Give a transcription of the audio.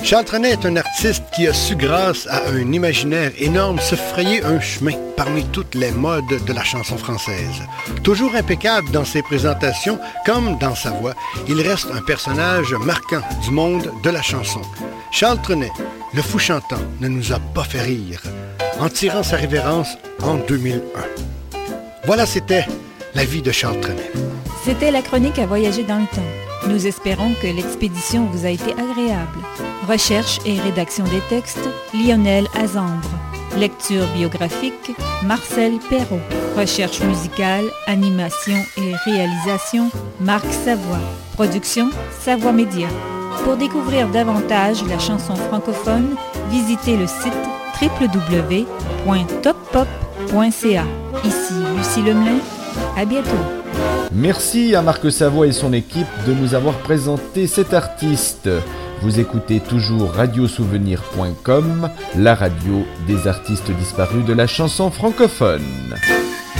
Charles Trenet est un artiste qui a su, grâce à un imaginaire énorme, se frayer un chemin parmi toutes les modes de la chanson française. Toujours impeccable dans ses présentations, comme dans sa voix, il reste un personnage marquant du monde de la chanson. Charles Trenet, le fou chantant, ne nous a pas fait rire, en tirant sa révérence en 2001. Voilà, c'était la vie de Charles Trenet. C'était la chronique à voyager dans le temps. Nous espérons que l'expédition vous a été agréable. Recherche et rédaction des textes, Lionel Azambre. Lecture biographique, Marcel Perrault. Recherche musicale, animation et réalisation, Marc Savoie. Production, Savoie Média. Pour découvrir davantage la chanson francophone, visitez le site www.toppop.ca. Ici Lucie Lemelin, à bientôt. Merci à Marc Savoie et son équipe de nous avoir présenté cet artiste. Vous écoutez toujours radiosouvenir.com, la radio des artistes disparus de la chanson francophone.